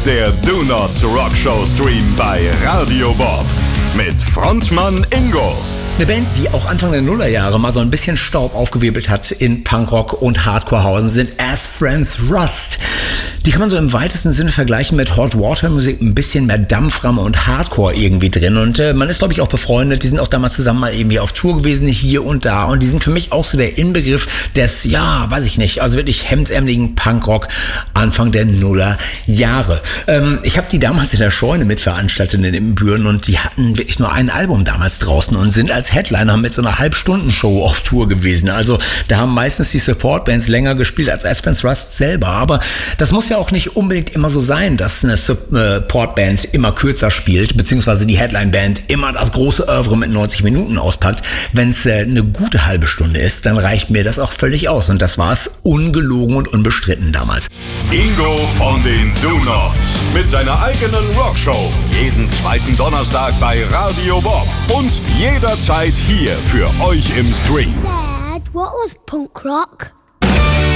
der Do Nots Rock Show Stream bei Radio Bob mit Frontmann Ingo. Eine Band, die auch Anfang der Nullerjahre mal so ein bisschen Staub aufgewirbelt hat in Punkrock und Hardcorehausen, sind As Friends Rust. Die kann man so im weitesten Sinne vergleichen mit Hot Water Musik, ein bisschen mehr Dampframme und Hardcore irgendwie drin. Und man ist, glaube ich, auch befreundet. Die sind auch damals zusammen mal irgendwie auf Tour gewesen, hier und da. Und die sind für mich auch so der Inbegriff des, ja, weiß ich nicht, also wirklich hemdsärmeligen Punkrock Anfang der Nullerjahre. Ich habe die damals in der Scheune mitveranstaltet in den Büren und die hatten wirklich nur ein Album damals draußen und sind als Headliner mit so einer Halbstundenshow auf Tour gewesen. Also da haben meistens die Support-Bands länger gespielt als As Friends Rust selber. Aber das muss ja auch nicht unbedingt immer so sein, dass eine Support-Band immer kürzer spielt, beziehungsweise die Headline-Band immer das große Oeuvre mit 90 Minuten auspackt. Wenn es eine gute halbe Stunde ist, dann reicht mir das auch völlig aus. Und das war es ungelogen und unbestritten damals. Ingo von den Do Nots mit seiner eigenen Rockshow. Jeden zweiten Donnerstag bei Radio Bob und jederzeit hier für euch im Stream. Dad, what was punk rock?